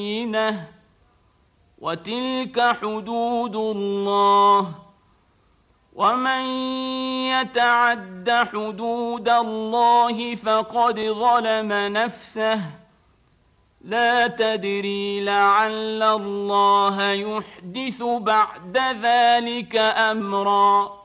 بينة وتلك حدود الله ومن يتعد حدود الله فقد ظلم نفسه لا تدري لعل الله يحدث بعد ذلك أمرا